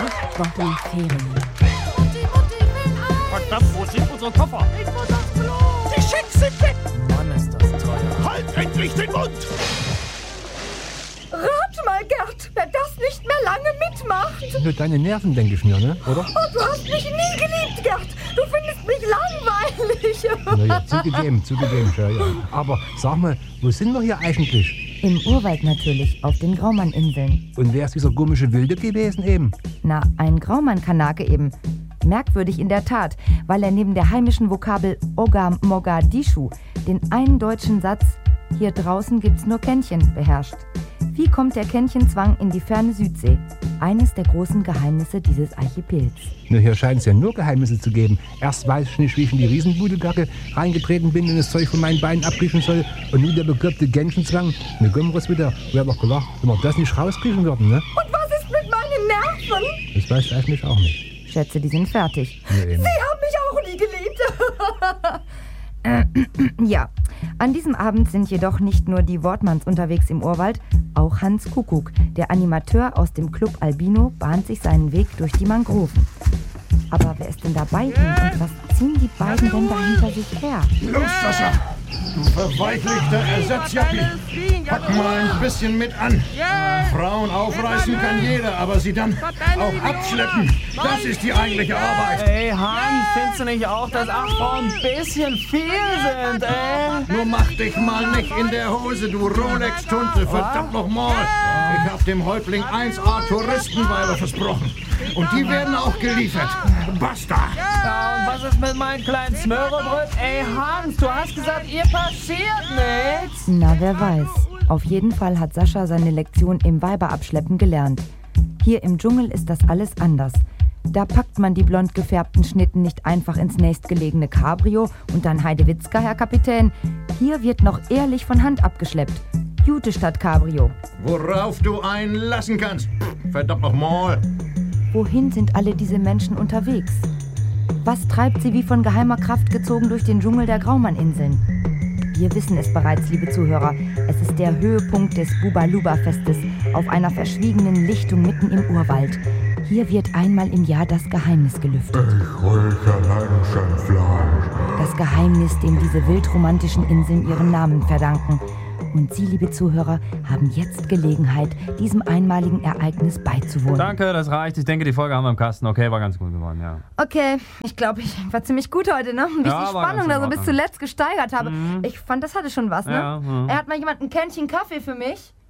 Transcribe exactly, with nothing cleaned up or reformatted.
acht Wochen Ferien. Mutti, Mutti, ich will ein! Verdammt, wo sind unsere Koffer? Ich muss aufs Klo! Die Schecks sind weg! Mann, ist das teuer. Halt endlich den Mund! Rat mal, Gerd, wer das nicht mehr lange mitmacht. Nur deine Nerven, denke ich mir, ne? Oder? Oh, du hast mich nie geliebt, Gerd. Du findest mich langweilig. Naja, zugegeben, zugegeben, ja, ja. Aber sag mal, wo sind wir hier eigentlich? Im Urwald natürlich, auf den Graumann-Inseln. Und wer ist dieser komische Wilde gewesen eben? Na, ein Graumann-Kanake eben. Merkwürdig in der Tat, weil er neben der heimischen Vokabel Oga Mogadischu den einen deutschen Satz „Hier draußen gibt's nur Kännchen" beherrscht. Wie kommt der Kännchenzwang in die ferne Südsee? Eines der großen Geheimnisse dieses Archipels. Na, hier scheint es ja nur Geheimnisse zu geben. Erst weiß ich nicht, wie ich in die Riesenbudelgacke reingetreten bin und das Zeug von meinen Beinen abkriechen soll. Und nun der bekloppte Kännchenzwang. Ne, Gömmers wieder. Wer hat doch gelacht, wenn wir das nicht rauskriegen würden, ne? Und was ist mit meinen Nerven? Das weiß ich eigentlich auch nicht. Schätze, die sind fertig. Ja, eben. Sie haben mich auch nie geliebt. Ja, an diesem Abend sind jedoch nicht nur die Wortmanns unterwegs im Urwald, auch Hans Kuckuck, der Animateur aus dem Club Albino, bahnt sich seinen Weg durch die Mangroven. Aber wer ist denn dabei ihm und was ziehen die beiden denn da hinter sich her? Los, Sascha! Du verweichlichter Ersatzjappi! Pack mal ein bisschen mit an. Frauen aufreißen kann jeder, aber sie dann auch abschleppen. Das ist die eigentliche Arbeit. Ey, Hans, findest du nicht auch, dass acht Frauen ein bisschen viel sind, ey? Nur mach dich mal nicht in der Hose, du Rolex-Tunte, verdammt nochmal. Ich hab dem Häuptling eins A Touristenweiber versprochen. Und die werden auch geliefert. Basta! Ja, und was ist mit meinem kleinen Smörrebröt? Ey, Hans, du hast gesagt, ihr passiert nichts. Na, wer weiß. Auf jeden Fall hat Sascha seine Lektion im Weiberabschleppen gelernt. Hier im Dschungel ist das alles anders. Da packt man die blond gefärbten Schnitten nicht einfach ins nächstgelegene Cabrio und dann Heidewitzka, Herr Kapitän. Hier wird noch ehrlich von Hand abgeschleppt. Jute statt Cabrio. Worauf du einen lassen kannst. Verdammt nochmal. Wohin sind alle diese Menschen unterwegs? Was treibt sie wie von geheimer Kraft gezogen durch den Dschungel der Graumann-Inseln? Wir wissen es bereits, liebe Zuhörer. Es ist der Höhepunkt des Bubaluba-Festes auf einer verschwiegenen Lichtung mitten im Urwald. Hier wird einmal im Jahr das Geheimnis gelüftet. Ich räuche Menschenfleisch. Das Geheimnis, dem diese wildromantischen Inseln ihren Namen verdanken. Und Sie, liebe Zuhörer, haben jetzt Gelegenheit, diesem einmaligen Ereignis beizuwohnen. Danke, das reicht. Ich denke, die Folge haben wir im Kasten. Okay, war ganz gut geworden, ja. Okay, ich glaube, ich war ziemlich gut heute, ne? Wie ich Ja, die war Spannung ganz da so in bis Ordnung. zuletzt gesteigert habe. Ich fand, das hatte schon was, ne? Ja, mhm. Er hat mal jemand ein Kännchen Kaffee für mich.